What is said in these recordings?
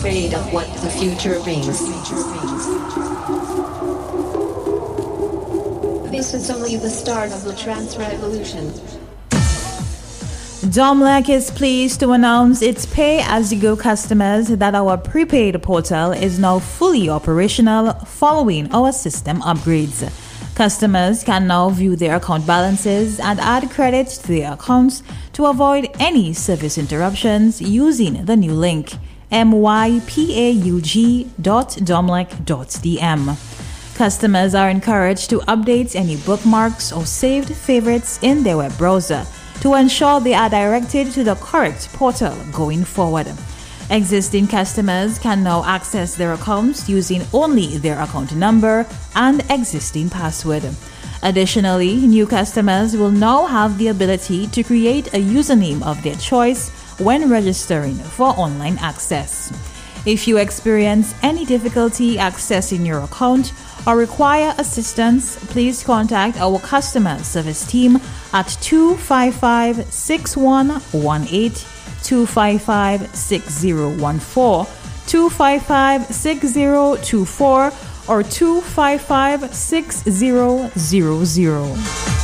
afraid of what the future brings. This is only the start of the trans revolution. Domlec is pleased to announce its pay-as-you-go customers that our prepaid portal is now fully operational following our system upgrades. Customers can now view their account balances and add credits to their accounts to avoid any service interruptions using the new link mypaug.domlec.dm. Customers are encouraged to update any bookmarks or saved favorites in their web browser to ensure they are directed to the correct portal going forward. Existing customers can now access their accounts using only their account number and existing password. Additionally, new customers will now have the ability to create a username of their choice when registering for online access. If you experience any difficulty accessing your account or require assistance, please contact our customer service team at 255-6118, 255-6014, 255-6024, or 255-6000.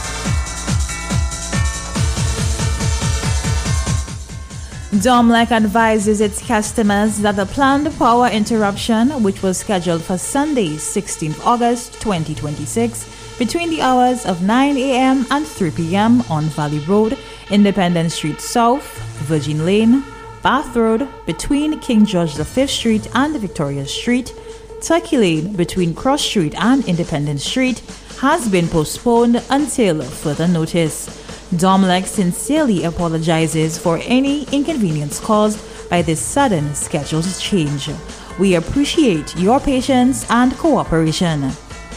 Domlec advises its customers that the planned power interruption, which was scheduled for Sunday, 16th August 2026, between the hours of 9 a.m. and 3 p.m. on Valley Road, Independence Street South, Virgin Lane, Bath Road between King George V Street and Victoria Street, Turkey Lane between Cross Street and Independence Street, has been postponed until further notice. Domlec sincerely apologizes for any inconvenience caused by this sudden scheduled change. We appreciate your patience and cooperation.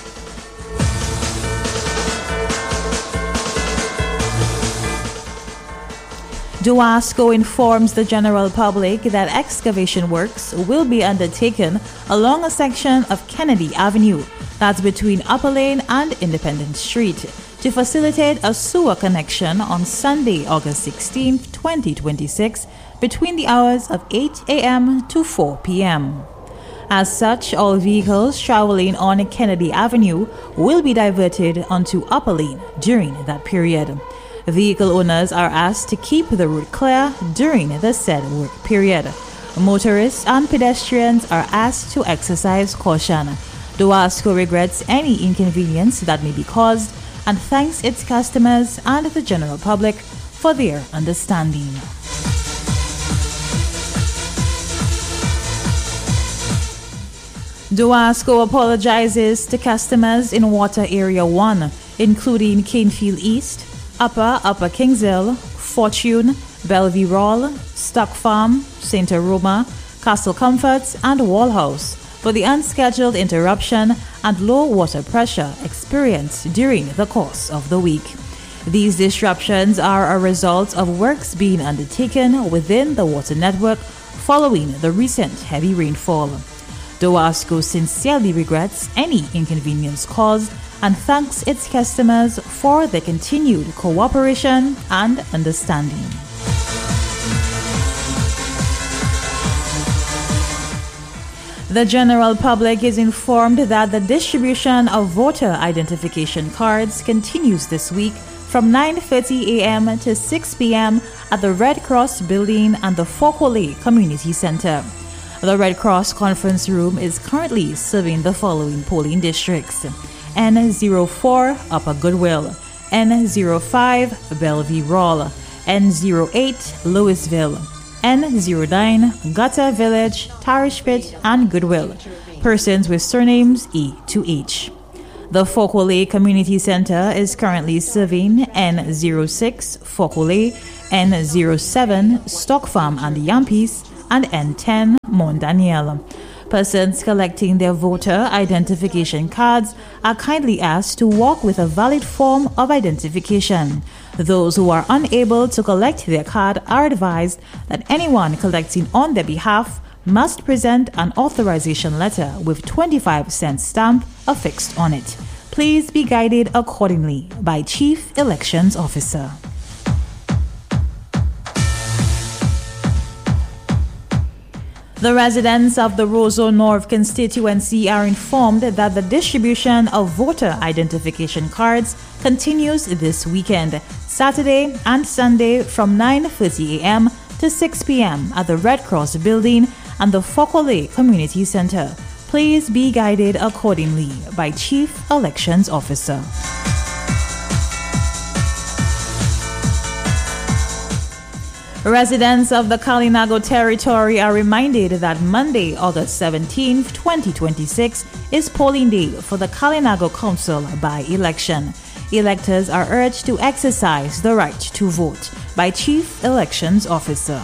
Duasco informs the general public that excavation works will be undertaken along a section of Kennedy Avenue, that's between Upper Lane and Independence Street, to facilitate a sewer connection on Sunday, August 16, 2026, between the hours of 8 a.m. to 4 p.m. As such, all vehicles traveling on Kennedy Avenue will be diverted onto Upper Lane during that period. Vehicle owners are asked to keep the route clear during the said work period. Motorists and pedestrians are asked to exercise caution. Duasco regrets any inconvenience that may be caused and thanks its customers and the general public for their understanding. Duasco apologizes to customers in Water Area 1, including Canefield East, Upper Kingshill, Fortune, Bellevue Roll, Stock Farm, St. Aroma, Castle Comforts, and Wallhouse for the unscheduled interruption and low water pressure experienced during the course of the week. These disruptions are a result of works being undertaken within the water network following the recent heavy rainfall. Duasco sincerely regrets any inconvenience caused and thanks its customers for their continued cooperation and understanding. The general public is informed that the distribution of voter identification cards continues this week from 9:30 a.m. to 6 p.m. at the Red Cross Building and the Fokole Community Center. The Red Cross Conference Room is currently serving the following polling districts: N04 Upper Goodwill, N05 Bellevue Roll, N08 Louisville, N09 Gutter Village, Tarish Pit, and Goodwill. Persons with surnames E to H. The Fokole Community Center is currently serving N06 Fokole, N07 Stock Farm and Yampis, and N10 Mont Daniel. Persons collecting their voter identification cards are kindly asked to walk with a valid form of identification. Those who are unable to collect their card are advised that anyone collecting on their behalf must present an authorization letter with 25-cent stamp affixed on it. Please be guided accordingly by Chief Elections Officer. The residents of the Roseau North constituency are informed that the distribution of voter identification cards continues this weekend, Saturday and Sunday from 9:30 a.m. to 6 p.m. at the Red Cross Building and the Fokole Community Center. Please be guided accordingly by Chief Elections Officer. Residents of the Kalinago territory are reminded that Monday, August 17, 2026 is polling day for the Kalinago Council by-election. Electors are urged to exercise the right to vote by Chief Elections Officer.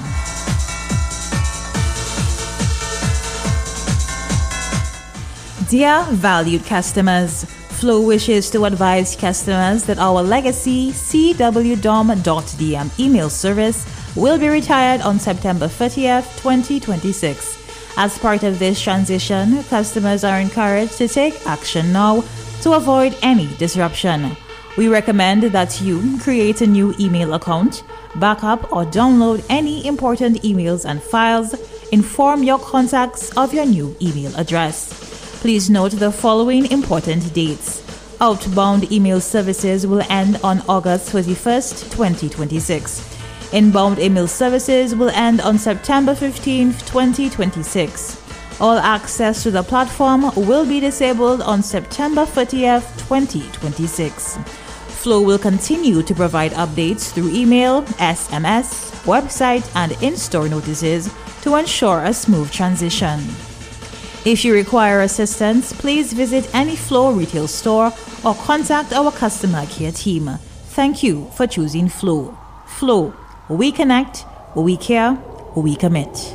Dear valued customers, Flow wishes to advise customers that our legacy cwdom.dm email service will be retired on September 30th, 2026. As part of this transition, customers are encouraged to take action now to avoid any disruption. We recommend that you create a new email account, backup or download any important emails and files, inform your contacts of your new email address. Please note the following important dates. Outbound email services will end on August 31st, 2026. Inbound email services will end on September 15th, 2026. All access to the platform will be disabled on September 30th, 2026. Flow will continue to provide updates through email, SMS, website, and in-store notices to ensure a smooth transition. If you require assistance, please visit any Flow retail store or contact our customer care team. Thank you for choosing Flow. Flow. We connect, we care, we commit.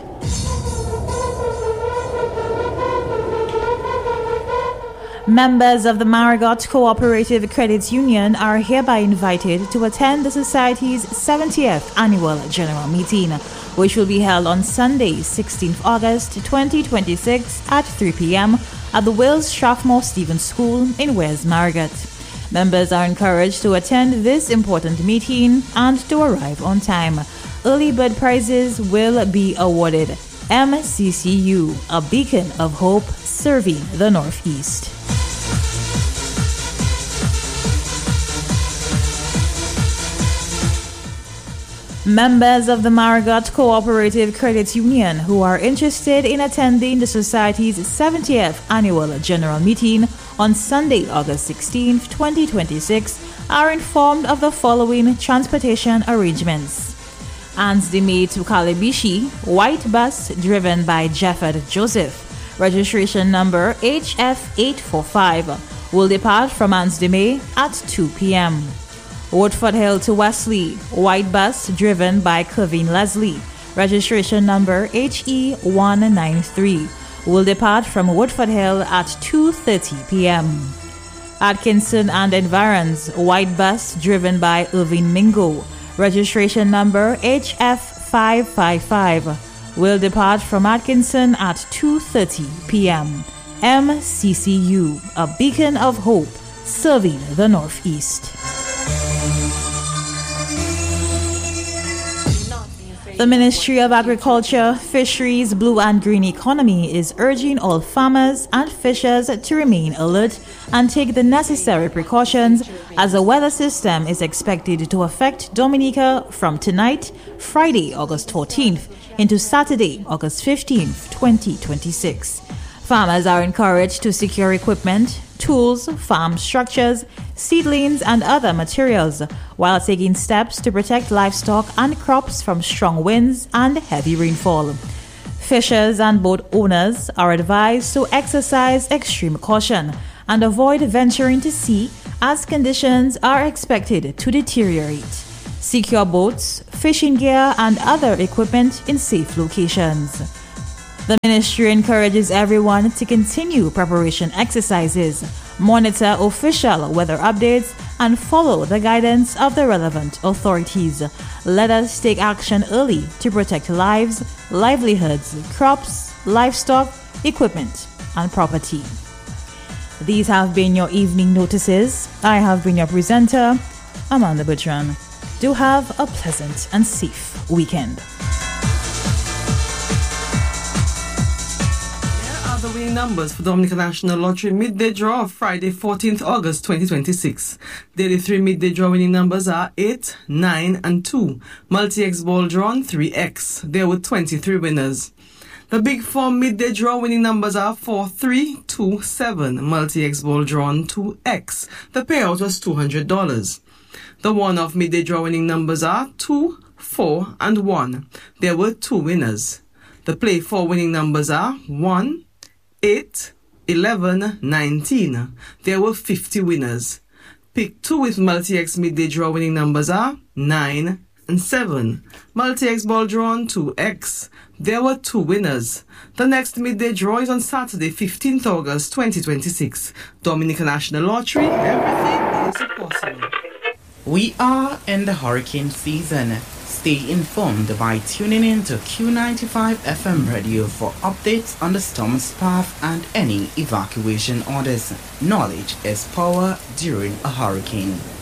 Members of the Marigot Cooperative Credit Union are hereby invited to attend the Society's 70th Annual General Meeting, which will be held on Sunday, 16th August 2026 at 3 p.m. at the Wills Strathmore Stevens School in West Marigot. Members are encouraged to attend this important meeting and to arrive on time. Early bird prizes will be awarded. MCCU, a beacon of hope serving the Northeast. Members of the Marigot Cooperative Credit Union who are interested in attending the Society's 70th Annual General Meeting on Sunday, August 16, 2026, are informed of the following transportation arrangements. Ansdime to Kalibishi, white bus driven by Jefford Joseph, registration number HF845, will depart from Ansdime at 2 p.m. Woodford Hill to Wesley, white bus driven by Kevin Leslie, registration number HE193, will depart from Woodford Hill at 2:30 p.m. Atkinson and Environs, white bus driven by Irving Mingo, registration number HF555, will depart from Atkinson at 2:30 p.m. MCCU, a beacon of hope serving the Northeast. The Ministry of Agriculture, Fisheries, Blue and Green Economy is urging all farmers and fishers to remain alert and take the necessary precautions as the weather system is expected to affect Dominica from tonight, Friday, August 14th, into Saturday, August 15th, 2026. Farmers are encouraged to secure equipment, tools, farm structures, seedlings, and other materials while taking steps to protect livestock and crops from strong winds and heavy rainfall. Fishers and boat owners are advised to exercise extreme caution and avoid venturing to sea as conditions are expected to deteriorate. Secure boats, fishing gear, and other equipment in safe locations. The ministry encourages everyone to continue preparation exercises, monitor official weather updates, and follow the guidance of the relevant authorities. Let us take action early to protect lives, livelihoods, crops, livestock, equipment, and property. These have been your evening notices. I have been your presenter, Amanda Bertrand. Do have a pleasant and safe weekend. winning numbers for Dominica National Lottery midday draw of Friday, 14th August 2026. Daily 3 midday draw winning numbers are 8, 9, and 2. Multi-X ball drawn 3X. There were 23 winners. The Big 4 midday draw winning numbers are 4, 3, 2, 7. Multi-X ball drawn 2X. The payout was $200. The one-off midday draw winning numbers are 2, 4, and 1. There were 2 winners. The Play 4 winning numbers are 1, 8, 11, 19. There were 50 winners. Pick 2 with Multi-X midday draw winning numbers are 9 and 7. Multi-X ball drawn 2X. There were 2 winners. The next midday draw is on Saturday, 15th August 2026. Dominica National Lottery, everything is possible. We are in the hurricane season. Stay informed by tuning in to Q95 FM radio for updates on the storm's path and any evacuation orders. Knowledge is power during a hurricane.